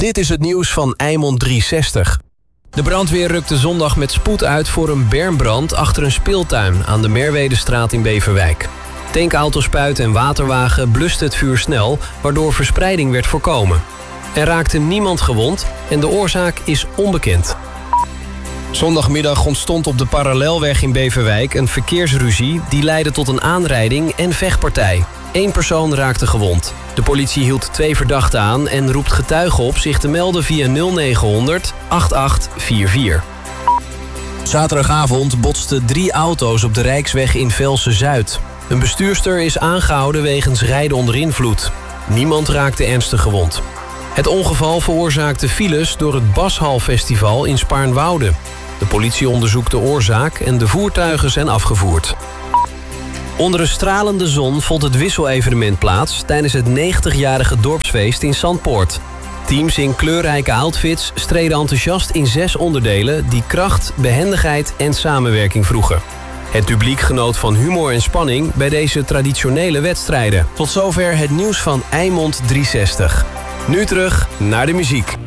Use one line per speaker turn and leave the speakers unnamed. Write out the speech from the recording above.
Dit is het nieuws van Eimond 360. De brandweer rukte zondag met spoed uit voor een bermbrand achter een speeltuin aan de Merwedestraat in Beverwijk. Tankauto-spuit en waterwagen blusten het vuur snel, waardoor verspreiding werd voorkomen. Er raakte niemand gewond en de oorzaak is onbekend. Zondagmiddag ontstond op de Parallelweg in Beverwijk een verkeersruzie die leidde tot een aanrijding en vechtpartij. 1 persoon raakte gewond. De politie hield 2 verdachten aan en roept getuigen op zich te melden via 0900 8844. Zaterdagavond botsten 3 auto's op de Rijksweg in Velsen-Zuid. Een bestuurster is aangehouden wegens rijden onder invloed. Niemand raakte ernstig gewond. Het ongeval veroorzaakte files door het Bashal-festival in Spaarnwoude. De politie onderzoekt de oorzaak en de voertuigen zijn afgevoerd. Onder een stralende zon vond het wisselevenement plaats tijdens het 90-jarige dorpsfeest in Zandpoort. Teams in kleurrijke outfits streden enthousiast in 6 onderdelen die kracht, behendigheid en samenwerking vroegen. Het publiek genoot van humor en spanning bij deze traditionele wedstrijden. Tot zover het nieuws van Eimond 360. Nu terug naar de muziek.